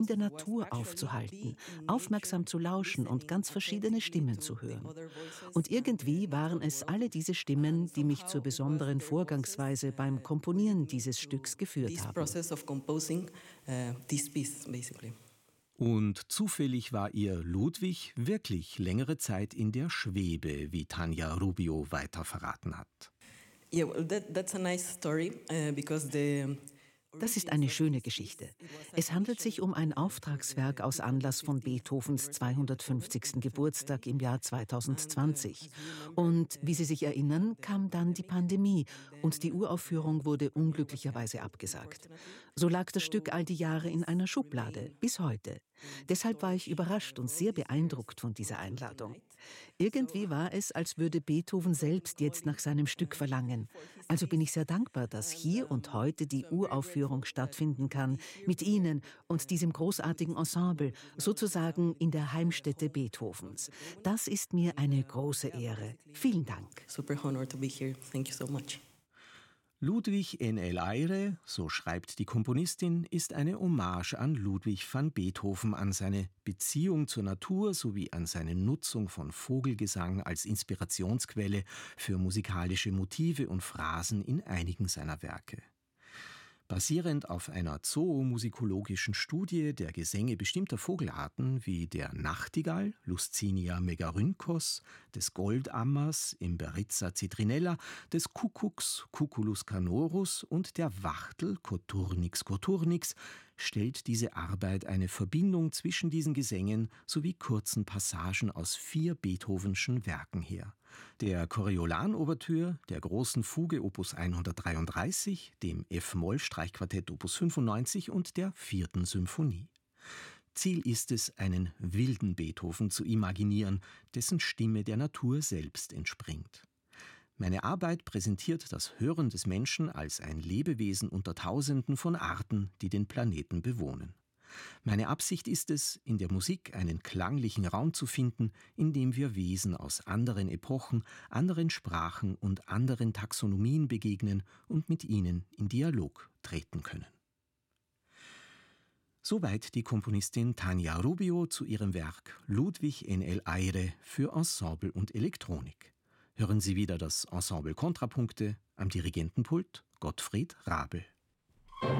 in der Natur aufzuhalten, aufmerksam zu lauschen und ganz verschiedene Stimmen zu hören. Und irgendwie waren es alle diese Stimmen, die mich zur besonderen Vorgangsweise beim Komponieren dieses Stücks geführt haben. Und zufällig war ihr Ludwig wirklich längere Zeit in der Schwebe, wie Tanja Rubio weiter verraten hat. Das ist eine schöne Geschichte. Es handelt sich um ein Auftragswerk aus Anlass von Beethovens 250. Geburtstag im Jahr 2020. Und wie Sie sich erinnern, kam dann die Pandemie und die Uraufführung wurde unglücklicherweise abgesagt. So lag das Stück all die Jahre in einer Schublade, bis heute. Deshalb war ich überrascht und sehr beeindruckt von dieser Einladung. Irgendwie war es, als würde Beethoven selbst jetzt nach seinem Stück verlangen. Also bin ich sehr dankbar, dass hier und heute die Uraufführung stattfinden kann, mit Ihnen und diesem großartigen Ensemble, sozusagen in der Heimstätte Beethovens. Das ist mir eine große Ehre. Vielen Dank. Super honored to be here. Thank you so much. Ludwig en el Aire, so schreibt die Komponistin, ist eine Hommage an Ludwig van Beethoven, an seine Beziehung zur Natur sowie an seine Nutzung von Vogelgesang als Inspirationsquelle für musikalische Motive und Phrasen in einigen seiner Werke. Basierend auf einer zoomykologischen Studie der Gesänge bestimmter Vogelarten wie der Nachtigall (Luscinia megarynchos), des Goldammers (Emberiza citrinella), des Kuckucks (Cuculus canorus) und der Wachtel (Coturnix coturnix) stellt diese Arbeit eine Verbindung zwischen diesen Gesängen sowie kurzen Passagen aus 4 Beethovenschen Werken her: der Coriolan-Ouvertüre, der großen Fuge Opus 133, dem F-Moll-Streichquartett Opus 95 und der 4. Symphonie. Ziel ist es, einen wilden Beethoven zu imaginieren, dessen Stimme der Natur selbst entspringt. Meine Arbeit präsentiert das Hören des Menschen als ein Lebewesen unter Tausenden von Arten, die den Planeten bewohnen. Meine Absicht ist es, in der Musik einen klanglichen Raum zu finden, in dem wir Wesen aus anderen Epochen, anderen Sprachen und anderen Taxonomien begegnen und mit ihnen in Dialog treten können. Soweit die Komponistin Tanja Rubio zu ihrem Werk Ludwig en el Aire für Ensemble und Elektronik. Hören Sie wieder das Ensemble Kontrapunkte, am Dirigentenpult Gottfried Rabel.